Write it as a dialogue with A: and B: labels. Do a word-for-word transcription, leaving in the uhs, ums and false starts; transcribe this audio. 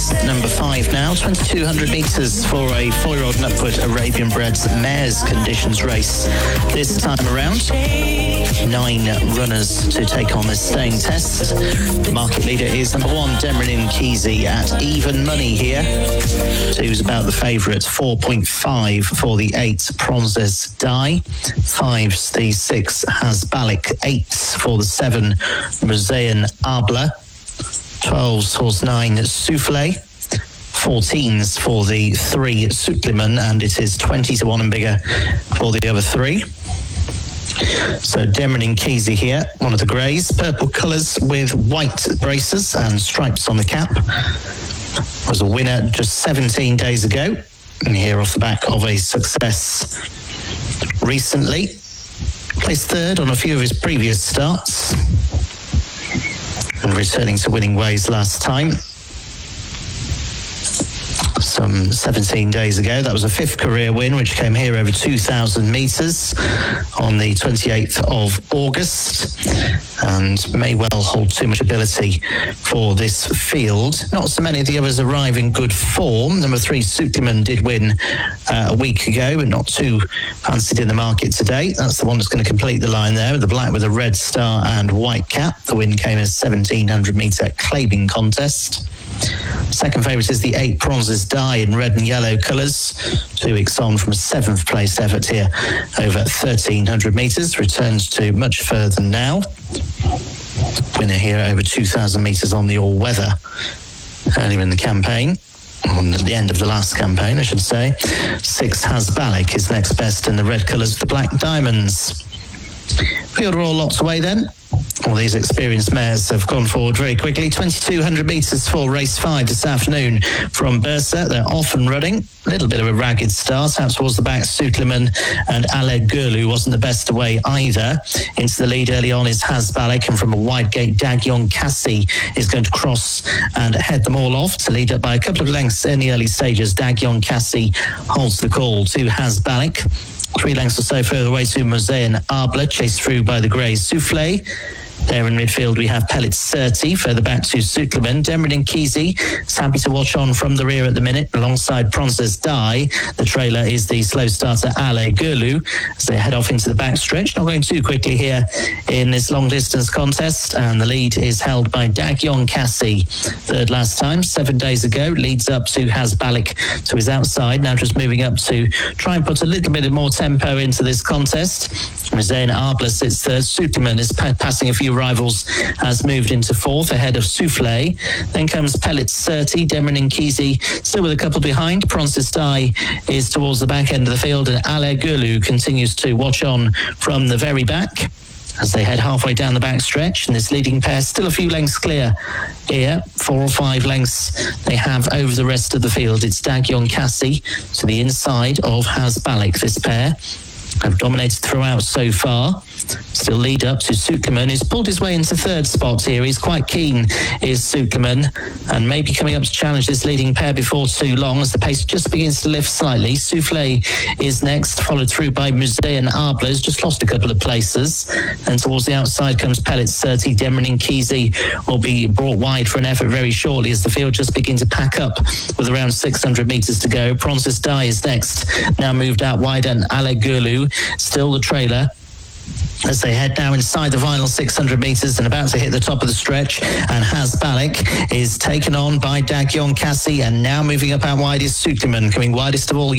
A: is number five now. twenty-two hundred metres for a four-year-old and upward Arabian bred mares conditions race this time around. Nine runners to take on this staying test. The market leader is number one, Demerin Kesey, at even money here. Two's about the favourite, four point five for the eight, Princes Die. Five's the six, Hasbalik. Eight for the seven, Musean Arbla. twelve's horse nine, Souffle. fourteen's for the three, Sutliman, and it is twenty to one and bigger for the other three. So Demerin Kesey here, one of the greys, purple colours with white braces and stripes on the cap. Was a winner just seventeen days ago, and here off the back of a success recently. Placed third on a few of his previous starts, and returning to winning ways last time. Some seventeen days ago. That was a fifth career win, which came here over two thousand metres on the twenty-eighth of August, and may well hold too much ability for this field. Not so many of the others arrive in good form. Number three, Sutliman, did win uh, a week ago, but not too fancied in the market today. That's the one that's going to complete the line there, the black with a red star and white cap. The win came in a seventeen hundred metre claiming contest. Second favourite is the eight, Princes Die, in red and yellow colours. Two weeks on from a seventh place effort here over thirteen hundred metres. Returns to much further now. Winner here over two thousand metres on the all-weather earlier in the campaign. On the end of the last campaign, I should say. Six, Hasbalik, is next best in the red colours with the black diamonds. Field are all lots away then. All these experienced mares have gone forward very quickly. twenty-two hundred metres for race five this afternoon from Bursa. They're off and running. A little bit of a ragged start out towards the back. Sutliman and Ale Gurlu wasn't the best away either. Into the lead early on is Hasbalik, and from a wide gate, Dagyong Kassi is going to cross and head them all off to lead up by a couple of lengths in the early stages. Dagyong Kassi holds the call to Hasbalik. Three lengths or so further away to Musean Arbla, chased through by the grey Souffle. There in midfield we have Pellet thirty, further back to Sutliman. Demerin Kesey is happy to watch on from the rear at the minute, alongside Princes Die. The trailer is the slow starter Ale Gurlu as they head off into the backstretch. Not going too quickly here in this long distance contest, and the lead is held by Dagyong Kassi. Third last time, seven days ago, leads up to Hasbalik to his outside. Now just moving up to try and put a little bit of more tempo into this contest. Musean Arbla sits third. Sutliman is pa- passing a few rivals, has moved into fourth ahead of Souffle. Then comes Pellet thirty, Demerin Kesey still with a couple behind. Princes Die is towards the back end of the field, and Ale Gurlu continues to watch on from the very back as they head halfway down the back stretch, and this leading pair still a few lengths clear here. Four or five lengths they have over the rest of the field. It's Dagyong Kassi to the inside of Hasbalik. This pair have dominated throughout so far. Still lead up to Sutliman, who's pulled his way into third spot here. He's quite keen, is Sutliman, and maybe coming up to challenge this leading pair before too long as the pace just begins to lift slightly. Souffle is next, followed through by Musean Arbla, who's just lost a couple of places. And towards the outside comes Pellet thirty. Demerin Kesey will be brought wide for an effort very shortly as the field just begins to pack up with around six hundred metres to go. Princes Die is next, now moved out wide, and Ale Gurlu still the trailer as they head now inside the final six hundred metres and about to hit the top of the stretch. And Hasbalik is taken on by Dagyong Kassi, and now moving up out wide is Sutliman, coming widest of all.